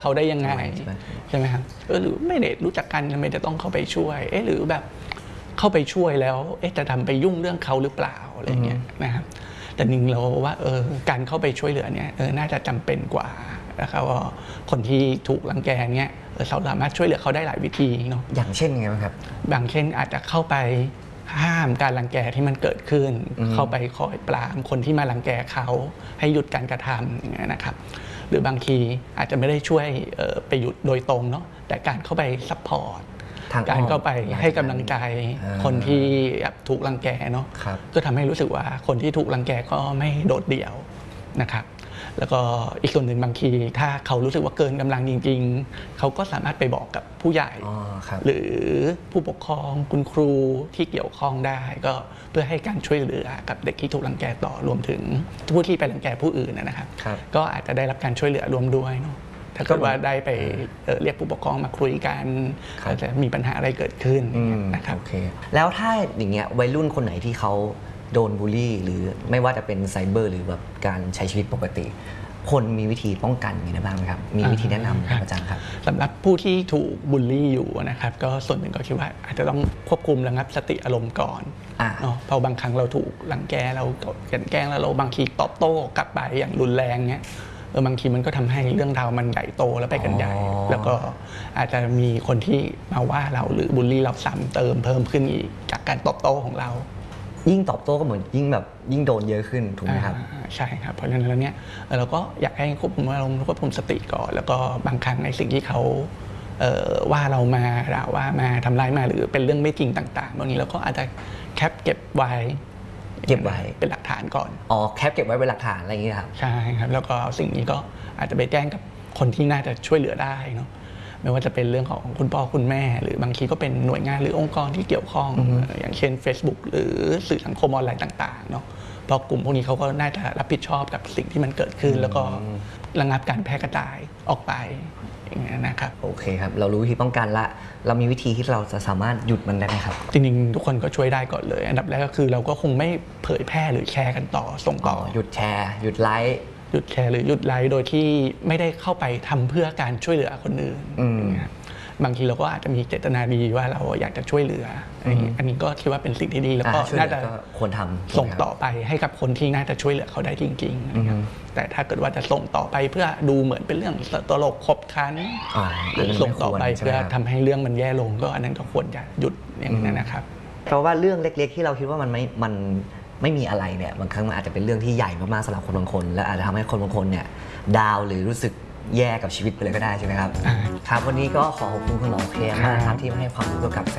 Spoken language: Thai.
เขาได้ยังไงใช่ไหมครับหรือไม่ได้รู้จักกันไม่ได้ต้องเข้าไปช่วยหรือแบบเข้าไปช่วยแล้วจะทำไปยุ่งเรื่องเขาหรือเปล่าอะไรเงี้ยนะครับแต่จริงเราว่าการเข้าไปช่วยเหลือเนี่ยน่าจะจำเป็นกว่านะครับว่าคนที่ถูกรังแกเนี่ยเราสามารถช่วยเหลือเขาได้หลายวิธีเนาะอย่างเช่นไงครับบางเช่นอาจจะเข้าไปห้ามการรังแกที่มันเกิดขึ้นเข้าไปคอยปรามคนที่มารังแกเขาให้หยุดการกระทำอย่างเงี้ยนะครับหรือบางทีอาจจะไม่ได้ช่วยไปหยุดโดยตรงเนาะแต่การเข้าไปซัพพอร์ตการเข้าไปให้กำลังใจคนที่ถูกรังแกเนาะก็ทำให้รู้สึกว่าคนที่ถูกรังแกก็ไม่โดดเดี่ยวนะครับแล้วก็อีกส่วนหนึ่งบางทีถ้าเขารู้สึกว่าเกินกำลังจริงๆเขาก็สามารถไปบอกกับผู้ใหญ่หรือผู้ปกครองคุณครูที่เกี่ยวข้องได้ก็เพื่อให้การช่วยเหลือกับเด็กที่ถูกรังแกต่อรวมถึงผู้ที่ไปรังแกผู้อื่นนะครับก็อาจจะได้รับการช่วยเหลือรวมด้วยเนาะถ้าเกิดว่าได้ไปเรียกผู้ปกครองมาคุยกันจะมีปัญหาอะไรเกิดขึ้นนะครับแล้วถ้าอย่างเงี้ยวัยรุ่นคนไหนที่เขาโดนบูลลี่หรือไม่ว่าจะเป็นไซเบอร์หรือแบบการใช้ชีวิตปกติคนมีวิธีป้องกันอย่างไรบ้างไหมครับมีวิธีแนะนำครับอาจารย์ครับสำหรับผู้ที่ถูกบูลลี่อยู่นะครับก็ส่วนหนึ่งก็คิดว่าอาจจะต้องควบคุมระงับสติอารมณ์ก่อนเนาะเพราะบางครั้งเราถูกรังแกเรากันแกล้งแล้วเราบางทีตอบโต้กลับไปอย่างรุนแรงเงี้ยบางทีมันก็ทำให้เรื่องราวมันใหญ่โตแล้วไปกันใหญ่แล้วก็อาจจะมีคนที่มาว่าเราหรือบูลลี่เราซ้ำเติมเพิ่มขึ้นอีกจากการตอบโต้ของเรายิ่งตอบโต้ก็เหมือนยิ่งโดนเยอะขึ้นถูกไหมครับใช่ครับเพราะฉะนั้นแล้วเนี่ยเราก็อยากให้ควบคุมอารมณ์ควบคุมสติก่อนแล้วก็บางครั้งในสิ่งที่เขาว่าเรามาด่าว่ามาทำร้ายมาหรือเป็นเรื่องไม่จริงต่างๆบางทีเราก็อาจจะแคปเก็บไว้เป็นหลักฐานก่อนแคปเก็บไว้เป็นหลักฐานอะไรอย่างนี้ครับใช่ครับแล้วก็สิ่งนี้ก็อาจจะไปแจ้งกับคนที่น่าจะช่วยเหลือได้เนาะไม่ว่าจะเป็นเรื่องของคุณพ่อคุณแม่หรือบางทีก็เป็นหน่วยงานหรือองค์กรที่เกี่ยวข้องอย่างเช่น Facebook หรือสื่อสังคมออนไลน์ต่างๆเนาะเพราะกลุ่มพวกนี้เขาก็น่าจะรับผิดชอบกับสิ่งที่มันเกิดขึ้นแล้วก็ระงับการแพร่กระจายออกไปอย่างนี้นะครับโอเคครับเรารู้วิธีป้องกันละเรามีวิธีที่เราจะสามารถหยุดมันได้ไหมครับจริงๆทุกคนก็ช่วยได้ก่อนเลยอันดับแรกก็คือเราก็คงไม่เผยแพร่หรือแชร์กันต่อส่งต่อหยุดแชร์หยุดไลค์หยุดแชร์หรือหยุดไลค์โดยที่ไม่ได้เข้าไปทำเพื่อการช่วยเหลือคนอื่นบางทีเราก็อาจจะมีเจตนาดีว่าเราอยากจะช่วยเหลืออันนี้ก็คิดว่าเป็นสิ่งที่ดีแล้วก็น่าจะควรทำส่งต่อไปให้กับคนที่น่าจะช่วยเหลือเขาได้จริงๆแต่ถ้าเกิดว่าจะส่งต่อไปเพื่อดูเหมือนเป็นเรื่องตลกขบขันหรือส่งต่อไปเพื่อทำให้เรื่องมันแย่ลงก็อันนั้นก็ควรจะหยุดอย่างนั้นนะครับเพราะว่าเรื่องเล็กๆที่เราคิดว่ามันไม่มีอะไรเนี่ยบางครั้งมันอาจจะเป็นเรื่องที่ใหญ่มากๆสำหรับคนบางคนและอาจจะทำให้คนบางคนเนี่ยดาวหรือรู้สึกแย่กับชีวิตไปเลยก็ได้ใช่ไหมครับครับวันนี้ก็ขอขอบคุณคุณหมอเคมากครับที่มาให้ความรู้เกี่ยวกับไซ